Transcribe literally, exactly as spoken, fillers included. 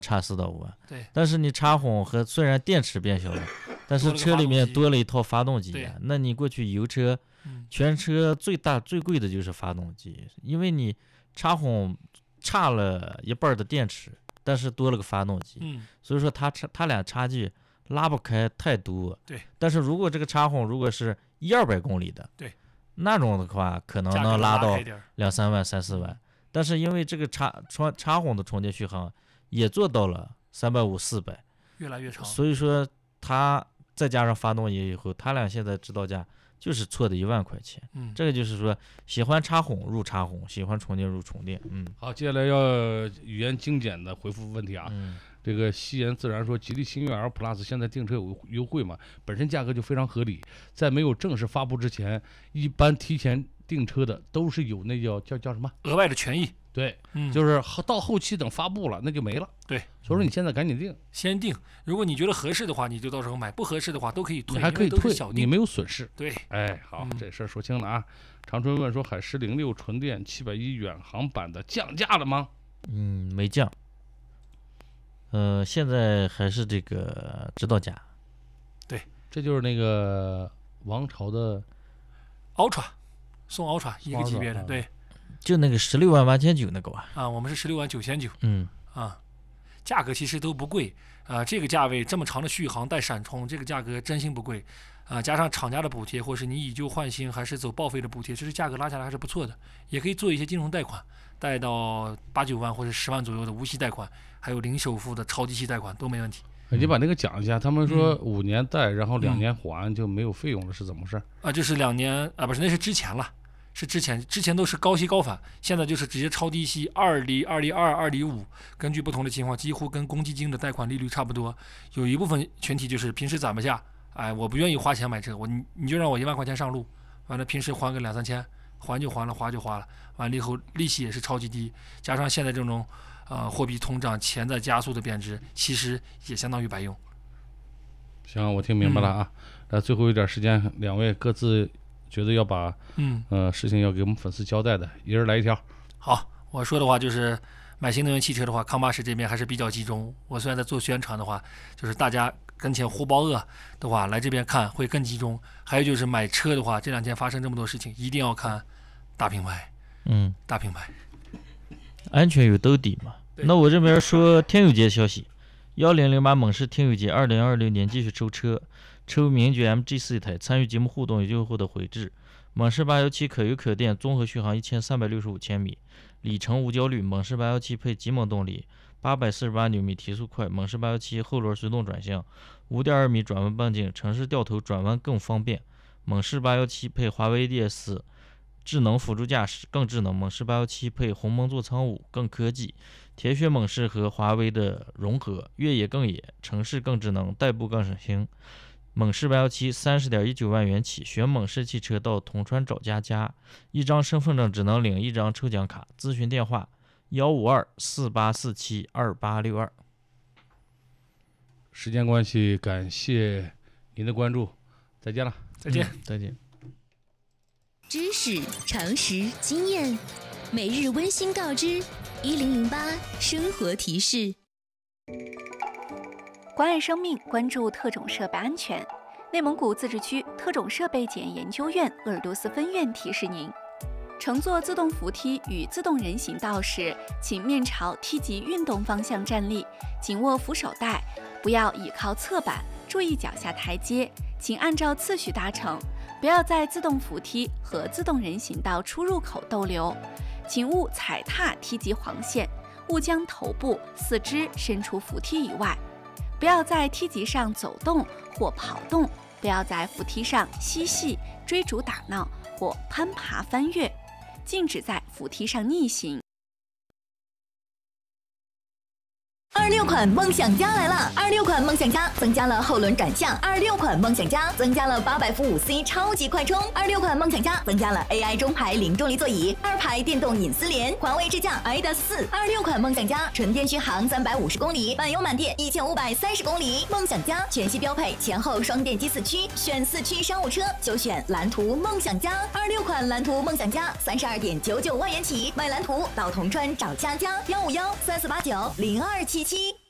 差四到五万。 对。 但是你插混和虽然电池变小了，但是车里面多了一套发动机。那你过去油车，全车最大最贵的就是发动机，因为你插混差了一半的电池，但是多了个发动机。 嗯。 所以说它差它俩差距拉不开太多。 对。 但是如果这个插混如果是一二百公里的， 对。 那种的话可能能拉到两三万三四万，但是因为这个插插插混的充电续航也做到了三百五四百， 越来越长。 所以说它再加上发动机以后，它俩现在指导价就是错的一万块钱。 嗯， 这个就是说喜欢插混入插混，喜欢充电入充电。嗯， 好，接下来要语言精简的回复问题啊。 嗯。 这个西言自然说，吉利星越 L Plus 现在订车有优惠嘛？本身价格就非常合理，在没有正式发布之前，一般提前订车的都是有那叫叫叫什么额外的权益。 对， 嗯， 就是到后期等发布了那就没了。 对， 所以说你现在赶紧订， 先订。如果你觉得合适的话，你就到时候买；不合适的话都可以退， 你还可以退， 你没有损失。 对， 哎，好， 嗯、 这事儿说清了啊。长春问说，海狮零六纯电七百一远航版的降价了吗？ 嗯，没降。呃，现在还是这个指导价。 对， 这就是那个王朝的 Ultra 送 Ultra 一个级别的，啊、对， 就那个十六万八千九那个吧。 啊，我们是十六万九千九。 嗯， 啊，价格其实都不贵啊，这个价位这么长的续航带闪充，这个价格真心不贵啊，加上厂家的补贴，或是你以旧换新还是走报废的补贴，其实价格拉下来还是不错的，也可以做一些金融贷款，贷到八九万或者十万左右的无息贷款。还有零首付的超低息贷款都没问题。 你把那个讲一下，他们说五年贷，然后两年还就没有费用了，是怎么回事？ 啊，就是两年啊，不是，那是之前了，是之前，之前都是高息高返，现在就是直接超低息，二厘、二厘二、二厘五，根据不同的情况，几乎跟公积金的贷款利率差不多。有一部分群体就是平时攒不下，哎，我不愿意花钱买车，我你你就让我一万块钱上路，完了平时还个两三千，还就还了，花就花了，完了以后利息也是超级低，加上现在这种。呃，货币通胀，钱在加速的贬值，其实也相当于白用。 行，我听明白了啊。那、嗯、最后一点时间，两位各自觉得要把嗯呃事情要给我们粉丝交代的，一人来一条。 好，我说的话就是，买新能源汽车的话，康巴士这边还是比较集中。我虽然在做宣传的话，就是大家跟前胡包饿的话，来这边看会更集中。还有就是买车的话，这两天发生这么多事情，一定要看大品牌。 嗯， 大品牌， 安全有兜底嘛。那我这边说听友节消息，幺零零八猛士听友节二零二六年继续抽车，抽名爵 M G 四一台，参与节目互动有优惠的回执。猛士八一七可油可电，综合续航一千三百六十五千米，里程无焦虑。猛士八一七配极猛动力，八百四十八牛米，提速快。猛士八一七后轮随动转向，五点二米转弯半径，城市掉头转弯更方便。猛士八一七配华为 A D S， 智能辅助驾驶更智能。猛士八一七配鸿蒙座舱五更科技。铁血猛士和华为的融合，越野更野，城市更智能，代步更省心。猛士八一七三十点一九万元起，选猛士汽车到铜川找家家，一张身份证只能领一张抽奖卡。咨询电话幺五二四八四七二八六二。 时间关系，感谢您的关注，再见了， 再见， 嗯、再见。 知识、常识、经验，每日温馨告知。一零零八生活提示。 关爱生命，关注特种设备安全。内蒙古自治区特种设备检验研究院鄂尔多斯分院提示您：乘坐自动扶梯与自动人行道时，请面朝梯级运动方向站立，紧握扶手带，不要倚靠侧板，注意脚下台阶，请按照次序搭乘，不要在自动扶梯和自动人行道出入口逗留。请勿踩踏梯级黄线，勿将头部、四肢伸出扶梯以外，不要在梯级上走动或跑动，不要在扶梯上嬉戏、追逐打闹或攀爬翻越，禁止在扶梯上逆行。 二六款梦想家来了！二六款梦想家增加了后轮转向，二六款梦想家增加了八百伏五 C 超级快充，二六款梦想家增加了 A I 中排零重力座椅，二排电动隐私联，环卫智驾 I D A S 四。二六款梦想家纯电续航三百五十公里，满油满电一千五百三十公里。梦想家全系标配前后双电机四驱，选四驱商务车就选蓝图梦想家。二六款蓝图梦想家三十二点九九万元起，买蓝图到铜川找家家，幺五幺三四八九零二七七。